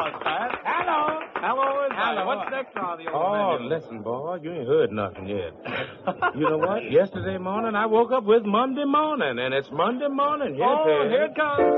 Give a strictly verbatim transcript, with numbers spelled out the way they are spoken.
house, Pat. Hello. Hello, Hello. What's next on the old Oh, menu? listen, boy, you ain't heard nothing yet. You know what? Yesterday morning, I woke up with Monday morning, and it's Monday morning. Here Oh, it is. here it comes.